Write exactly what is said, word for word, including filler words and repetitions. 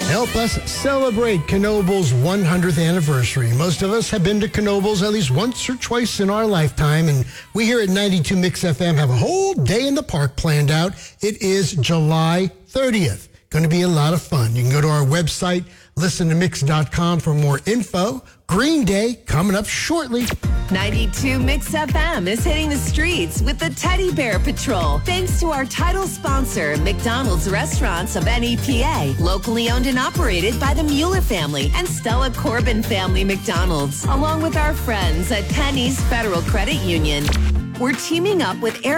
Help us celebrate Knoebels' one hundredth anniversary. Most of us have been to Knoebels at least once or twice in our lifetime, and we here at ninety-two Mix F M have a whole day in the park planned out. It is July thirtieth. Going to be a lot of fun. You can go to our website, listen to mix dot com for more info. Green Day coming up shortly. ninety-two Mix F M is hitting the streets with the Teddy Bear Patrol. Thanks to our title sponsor, McDonald's Restaurants of N E P A, locally owned and operated by the Mueller family and Stella Corbin family McDonald's, along with our friends at Penny's Federal Credit Union. We're teaming up with Air